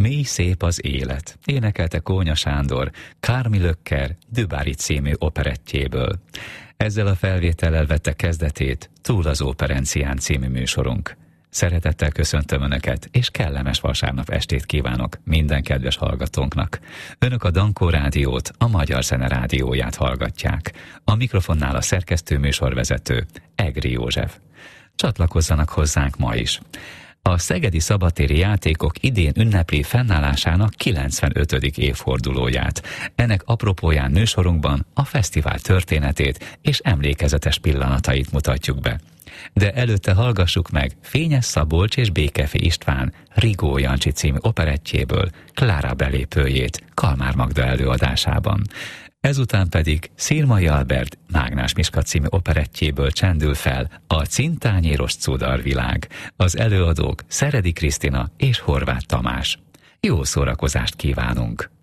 Mély szép az élet, énekelte Kónya Sándor Kármi Lökker Dubári című operettjéből. Ezzel a felvétellel vette kezdetét Túl az Óperencián című műsorunk. Szeretettel köszöntöm Önöket, és kellemes vasárnap estét kívánok minden kedves hallgatónknak. Önök a Dankó Rádiót, a Magyar Zene Rádióját hallgatják. A mikrofonnál a szerkesztő műsorvezető, Egri József. Csatlakozzanak hozzánk ma is. A Szegedi Szabadtéri Játékok idén ünnepli fennállásának 95. évfordulóját. Ennek apropóján műsorunkban a fesztivál történetét és emlékezetes pillanatait mutatjuk be. De előtte hallgassuk meg Fényes Szabolcs és Békefi István Rigó Jancsi című operettjéből Klára belépőjét Kalmár Magda előadásában. Ezután pedig Szirmai Albert Mágnás Miska című operettjéből csendül fel a Cintányéros Cudarvilág. Az előadók Szeredi Krisztina és Horváth Tamás. Jó szórakozást kívánunk!